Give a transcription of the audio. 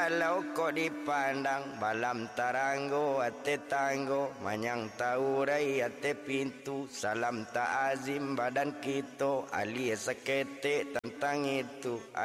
Kalau kau dipandang balam taranggo ate tanggo manyang taurai ate pintu salam ta'azim badan kita alias sakete tentang itu